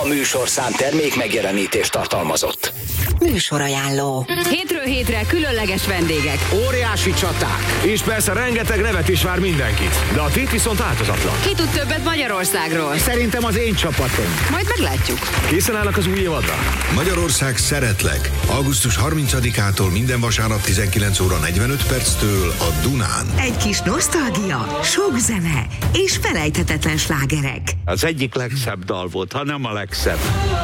műsorszám termék megjelenítést tartalmazott. Műsorajánló. Hétről hétre különleges vendégek. Óriási csaták. És persze rengeteg nevet is vár mindenkit. De a tét viszont változatlan. Ki tud többet Magyarországról? Szerintem az én csapatom. Majd meglátjuk. Készen állnak az új évadra? Magyarország szeretlek. Augusztus 30-ától minden vasárnap 19 óra 45 perctől a Dunán. Egy kis nosztalgia, sok zene és felejthetetlen slágerek. Az egyik legszebb dal volt, ha nem a legszebb.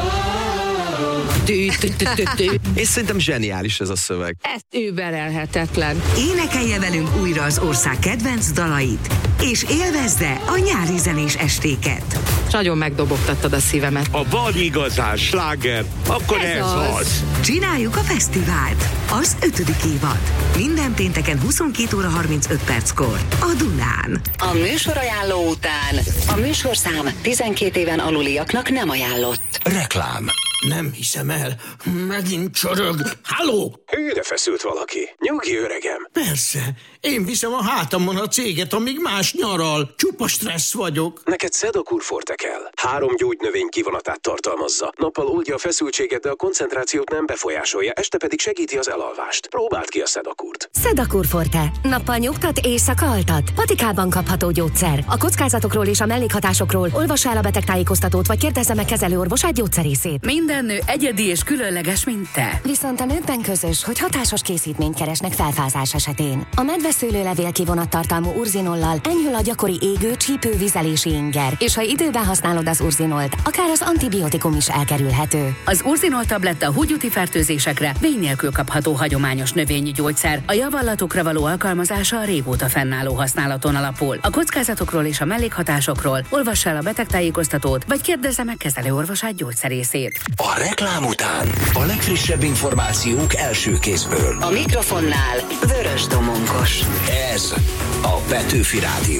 És szerintem zseniális ez a szöveg. Ez überelhetetlen. Énekelje velünk újra az ország kedvenc dalait, és élvezze a nyári zenés estéket. Nagyon megdobogtattad a szívemet. Ha van igazán sláger, akkor ez az. Csináljuk a fesztivált. Az 5. évad. Minden pénteken 22 óra 35 perckor. A Dunán. A műsorajánló után a műsorszám 12 éven aluliaknak nem ajánlott. Reklám. Nem hiszem el. Megint csorog. Halló? Hűre feszült valaki. Nyugi, öregem. Persze. Én viszem a hátamon a céget, amíg más nyaral. Csupa stressz vagyok. Neked Sedakur Forte kell. 3 gyógynövény kivonatát tartalmazza. Nappal oldja a feszültséget, de a koncentrációt nem befolyásolja, este pedig segíti az elalvást. Próbáld ki a Sedakurt. Sedakur Forte. Nappal nyugtat, éjszaka altat. Patikában kapható gyógyszer. A kockázatokról és a mellékhatásokról olvassa el a betegtájékoztatót, vagy kérdezze meg kezelőorvosát, gyógyszerészét. Minden nő egyedi és különleges, mint te. Viszont a nőkben közös, hogy hatásos készítményt keresnek felfázás esetén. A medveszőlőlevél kivonattartalmú urzinollal enyhül a gyakori égő, csípő, vizelési inger, és ha időben használod az urzinolt, akár az antibiotikum is elkerülhető. Az urzinol tabletta húgyúti fertőzésekre vény nélkül kapható hagyományos növényi gyógyszer. A javallatokra való alkalmazása a régóta fennálló használaton alapul. A kockázatokról és a mellékhatásokról olvassa el a betegtájékoztatót, vagy kérdezze meg kezelőorvosát, gyógyszerészét. A reklám után a legfrissebb információk első kézből. A mikrofonnál Vörös Domonkos. Ez a Petőfi Rádió.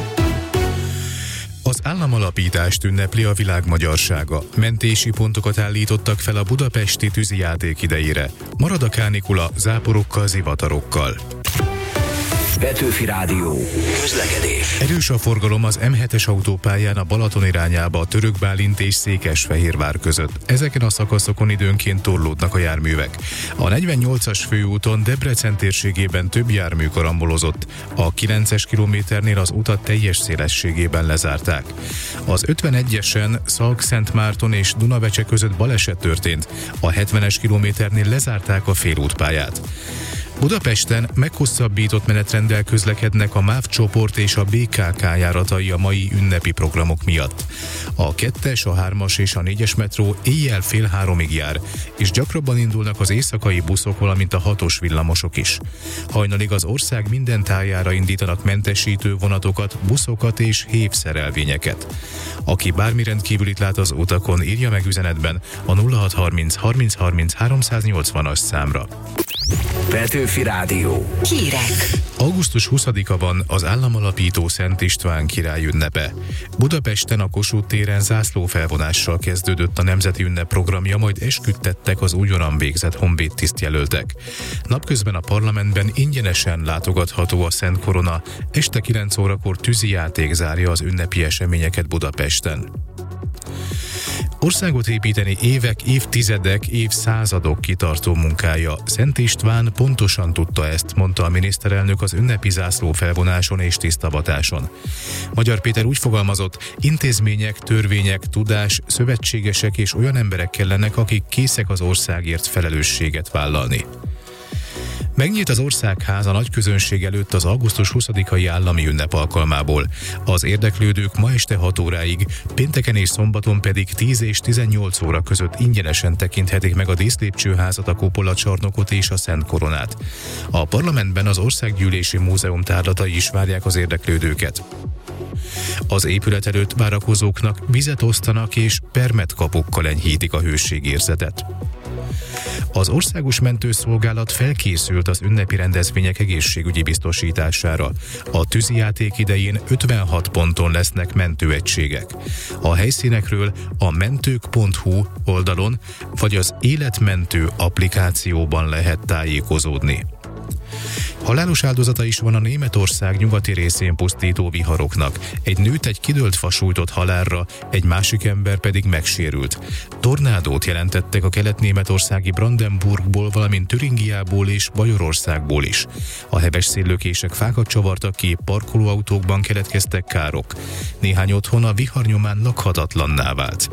Az államalapítást ünnepli a világ magyarsága. Mentési pontokat állítottak fel a budapesti tűzijáték idejére. Marad a kánikula záporokkal, zivatarokkal. Petőfi Rádió. Közlekedés. Erős a forgalom az M7-es autópályán a Balaton irányába a Török Bálint és Székesfehérvár között. Ezeken a szakaszokon időnként torlódnak a járművek. A 48-as főúton Debrecen térségében több jármű karambolozott. A 9-es kilométernél az utat teljes szélességében lezárták. Az 51-esen Szalk-Szentmárton és Dunabecse között baleset történt. A 70-es kilométernél lezárták a félútpályát. Budapesten meghosszabbított menetrenddel közlekednek a MÁV csoport és a BKK járatai a mai ünnepi programok miatt. A 2-es, a 3-as és a 4-es metró éjjel 2:30 jár, és gyakrabban indulnak az éjszakai buszok, valamint a 6-os villamosok is. Hajnalig az ország minden tájára indítanak mentesítő vonatokat, buszokat és hévszerelvényeket. Aki bármi rendkívülit lát az utakon, írja meg üzenetben a 0630 30 30 380-as számra. Petőfi Rádió. Hírek. Augusztus 20-a van az államalapító Szent István király ünnepe. Budapesten a Kossuth téren zászlófelvonással kezdődött a nemzeti ünnep programja, majd esküdtettek az újonnan végzett honvéd tisztjelöltek. Napközben a parlamentben ingyenesen látogatható a Szent Korona, este 9 órakor tűzijáték zárja az ünnepi eseményeket Budapesten. Országot építeni évek, évtizedek, évszázadok kitartó munkája. Szent István pontosan tudta ezt, mondta a miniszterelnök az ünnepi zászló felvonáson és tisztavatáson. Magyar Péter úgy fogalmazott, intézmények, törvények, tudás, szövetségesek és olyan emberek kellenek, akik készek az országért felelősséget vállalni. Megnyílt az Országház a nagy közönség előtt az augusztus 20-ai állami ünnep alkalmából. Az érdeklődők ma este 6 óráig, pénteken és szombaton pedig 10 és 18 óra között ingyenesen tekinthetik meg a díszlépcsőházat, a kupolacsarnokot és a Szent Koronát. A parlamentben az Országgyűlési Múzeum tárlatai is várják az érdeklődőket. Az épület előtt várakozóknak vizet osztanak és permetkapukkal enyhítik a hőségérzetet. Az Országos Mentőszolgálat felkészült az ünnepi rendezvények egészségügyi biztosítására. A tűzijáték idején 56 ponton lesznek mentőegységek. A helyszínekről a mentők.hu oldalon vagy az Életmentő applikációban lehet tájékozódni. Halálos áldozata is van a Németország nyugati részén pusztító viharoknak. Egy nőt egy kidőlt fa sújtott halálra, egy másik ember pedig megsérült. Tornádót jelentettek a kelet-németországi Brandenburgból, valamint Türingiából és Bajorországból is. A heves széllökések fákat csavartak ki, parkolóautókban keletkeztek károk. Néhány otthon a vihar nyomán lakhatatlanná vált.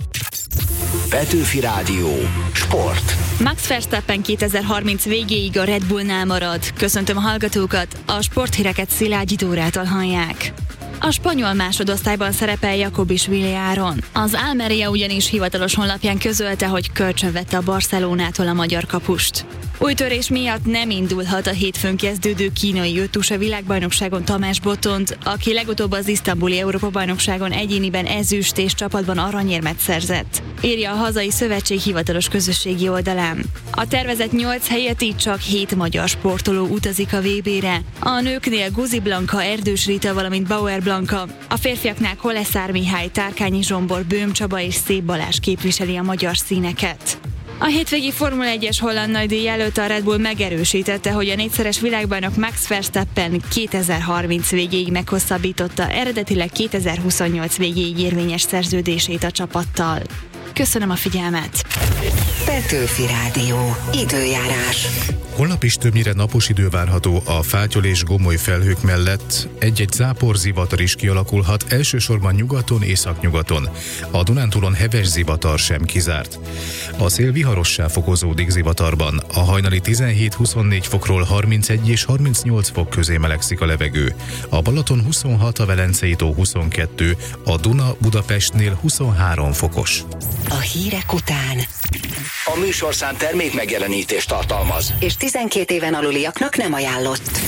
Petőfi Rádió. Sport. Max Verstappen 2030 végéig a Red Bullnál marad. Köszöntöm a hallgatókat, a sporthíreket Szilágyi Dórától hallják. A spanyol másodosztályban szerepel Jacobišvili Áron. Az Almeria ugyanis hivatalos honlapján közölte, hogy kölcsönvette a Barcelonától a magyar kapust. Új törés miatt nem indulhat a hétfőn kezdődő kínai öttuse világbajnokságon Tamás Botond, aki legutóbb az isztambuli Európa-bajnokságon egyéniben ezüst és csapatban aranyérmet szerzett. Írja a hazai szövetség hivatalos közösségi oldalán. A tervezett 8 helyett így csak 7 magyar sportoló utazik a VB-re. A nőknél Guzi Blanka, Erdős Rita, valamint Bauer Blanka. A férfiaknál Koleszár Mihály, Tárkányi Zsombor, Böhm Csaba és Szép Balázs képviseli a magyar színeket. A hétvégi Formula 1-es holland nagydíj előtt a Red Bull megerősítette, hogy a 4-szeres világbajnok Max Verstappen 2030 végéig meghosszabbította eredetileg 2028 végéig érvényes szerződését a csapattal. Köszönöm a figyelmet! Petőfi Rádió. Időjárás. Holnap is többnyire napos idő várható, a fátyol és gomoly felhők mellett egy-egy záporzivatar is kialakulhat, elsősorban nyugaton, északnyugaton. A Dunántúlon heves zivatar sem kizárt. A szél viharossá fokozódik zivatarban, a hajnali 17-24 fokról 31 és 38 fok közé melegszik a levegő. A Balaton 26, a Velencei tó 22, a Duna Budapestnél 23 fokos. A hírek után A műsorszám termék megjelenítést tartalmaz. és 12 éven aluliaknak nem ajánlott.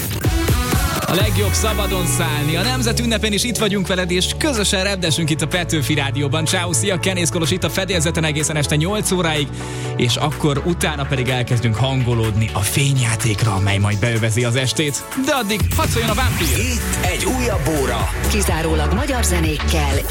A legjobb szabadon szállni. A nemzet ünnepén is itt vagyunk veled, és közösen repdesünk itt a Petőfi Rádióban. Ciao, szia, Kenész Kolos itt a fedélzeten egészen este 8 óráig, és akkor utána pedig elkezdünk hangolódni a fényjátékra, amely majd beövezi az estét. De addig hadd szóljon a vámpír! Itt egy újabb óra. Kizárólag magyar zenékkel